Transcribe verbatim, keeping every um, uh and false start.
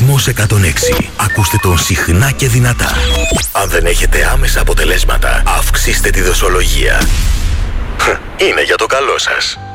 Κοσμos εκατόν έξι. Ακούστε τον συχνά και δυνατά. Αν δεν έχετε άμεσα αποτελέσματα, αυξήστε τη δοσολογία. Είναι για το καλό σας.